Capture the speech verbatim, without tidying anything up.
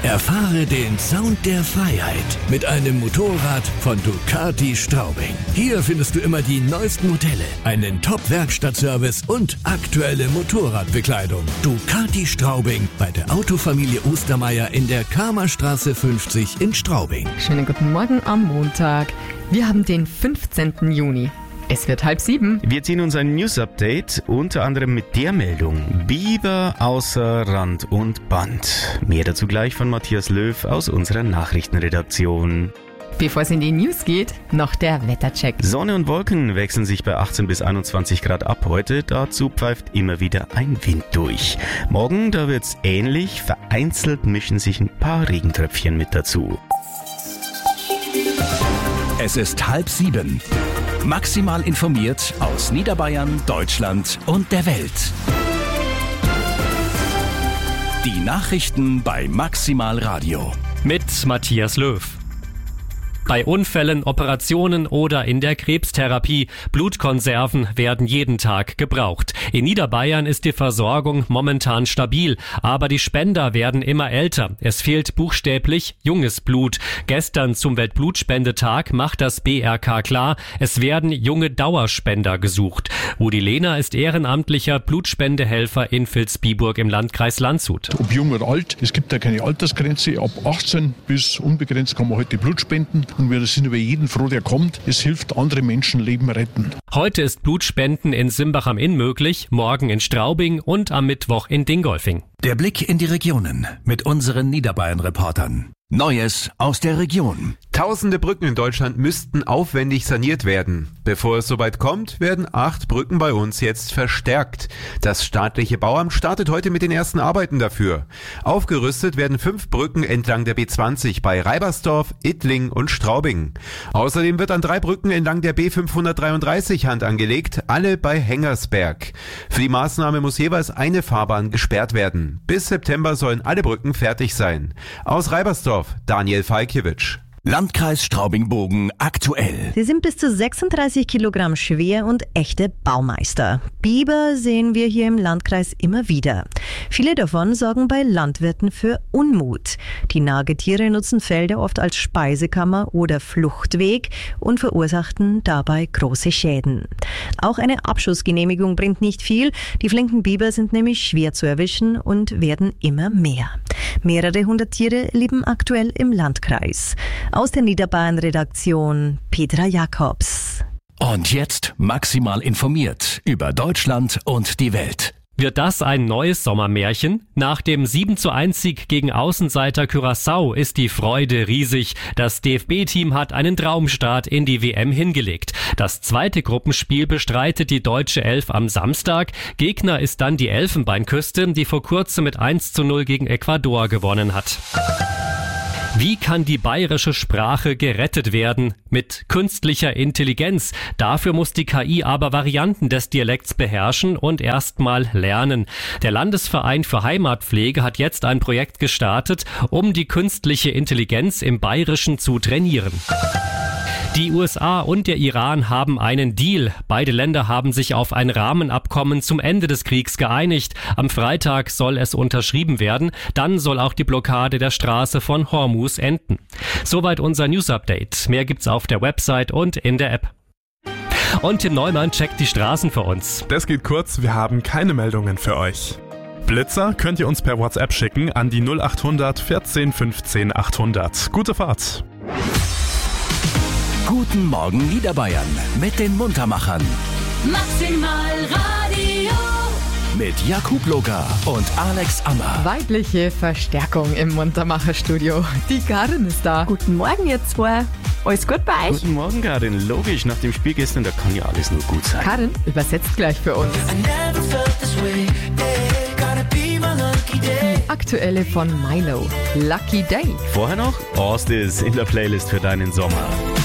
Erfahre den Sound der Freiheit mit einem Motorrad von Ducati Straubing. Hier findest du immer die neuesten Modelle, einen Top-Werkstattservice und aktuelle Motorradbekleidung. Ducati Straubing bei der Autofamilie Ostermeier in der Kramerstraße fünfzig in Straubing. Schönen guten Morgen am Montag. Wir haben den fünfzehnten Juni. Es wird halb sieben. Wir ziehen uns ein News-Update, unter anderem mit der Meldung: Biber außer Rand und Band. Mehr dazu gleich von Matthias Löw aus unserer Nachrichtenredaktion. Bevor es in die News geht, noch der Wettercheck. Sonne und Wolken wechseln sich bei achtzehn bis einundzwanzig Grad ab heute. Dazu pfeift immer wieder ein Wind durch. Morgen, da wird's ähnlich. Vereinzelt mischen sich ein paar Regentröpfchen mit dazu. Es ist halb sieben. Maximal informiert aus Niederbayern, Deutschland und der Welt. Die Nachrichten bei Maximal Radio. Mit Matthias Löw. Bei Unfällen, Operationen oder in der Krebstherapie. Blutkonserven werden jeden Tag gebraucht. In Niederbayern ist die Versorgung momentan stabil, aber die Spender werden immer älter. Es fehlt buchstäblich junges Blut. Gestern zum Weltblutspendetag macht das B R K klar, es werden junge Dauerspender gesucht. Rudi Lehner ist ehrenamtlicher Blutspendehelfer in Vilsbiburg im Landkreis Landshut. Ob jung oder alt, es gibt ja keine Altersgrenze. Ab achtzehn bis unbegrenzt kann man heute Blut spenden. Und wir sind über jeden froh, der kommt. Es hilft, andere Menschenleben retten. Heute ist Blutspenden in Simbach am Inn möglich, morgen in Straubing und am Mittwoch in Dingolfing. Der Blick in die Regionen mit unseren Niederbayern-Reportern. Neues aus der Region. Tausende Brücken in Deutschland müssten aufwendig saniert werden. Bevor es soweit kommt, werden acht Brücken bei uns jetzt verstärkt. Das staatliche Bauamt startet heute mit den ersten Arbeiten dafür. Aufgerüstet werden fünf Brücken entlang der B zwanzig bei Reibersdorf, Ittling und Straubing. Außerdem wird an drei Brücken entlang der B fünfhundertdreiunddreißig Hand angelegt, alle bei Hengersberg. Für die Maßnahme muss jeweils eine Fahrbahn gesperrt werden. Bis September sollen alle Brücken fertig sein. Aus Reibersdorf Daniel Falkiewicz. Landkreis Straubing-Bogen aktuell. Sie sind bis zu sechsunddreißig Kilogramm schwer und echte Baumeister. Biber sehen wir hier im Landkreis immer wieder. Viele davon sorgen bei Landwirten für Unmut. Die Nagetiere nutzen Felder oft als Speisekammer oder Fluchtweg und verursachten dabei große Schäden. Auch eine Abschussgenehmigung bringt nicht viel. Die flinken Biber sind nämlich schwer zu erwischen und werden immer mehr. Mehrere hundert Tiere leben aktuell im Landkreis. Aus der Niederbayern-Redaktion Petra Jakobs. Und jetzt maximal informiert über Deutschland und die Welt. Wird das ein neues Sommermärchen? Nach dem sieben zu eins Sieg gegen Außenseiter Curaçao ist die Freude riesig. Das D F B-Team hat einen Traumstart in die W M hingelegt. Das zweite Gruppenspiel bestreitet die deutsche Elf am Samstag. Gegner ist dann die Elfenbeinküste, die vor kurzem mit eins zu null gegen Ecuador gewonnen hat. Wie kann die bayerische Sprache gerettet werden? Mit künstlicher Intelligenz. Dafür muss die K I aber Varianten des Dialekts beherrschen und erstmal lernen. Der Landesverein für Heimatpflege hat jetzt ein Projekt gestartet, um die künstliche Intelligenz im Bayerischen zu trainieren. Die U S A und der Iran haben einen Deal. Beide Länder haben sich auf ein Rahmenabkommen zum Ende des Kriegs geeinigt. Am Freitag soll es unterschrieben werden. Dann soll auch die Blockade der Straße von Hormuz enden. Soweit unser News-Update. Mehr gibt's auf der Website und in der App. Und Tim Neumann checkt die Straßen für uns. Das geht kurz, wir haben keine Meldungen für euch. Blitzer könnt ihr uns per WhatsApp schicken an die null acht hundert vierzehn fünfzehn achthundert. Gute Fahrt! Guten Morgen Niederbayern mit den Muntermachern. Maximal Radio. Mit Jakub Loga und Alex Ammer. Weibliche Verstärkung im Muntermacher-Studio. Die Karin ist da. Guten Morgen, ihr zwei. Alles gut bei euch? Guten Morgen, Karin. Logisch, nach dem Spiel gestern, da kann ja alles nur gut sein. Karin übersetzt gleich für uns. Aktuelle von Milo. Lucky Day. Vorher noch Ostis in der Playlist für deinen Sommer.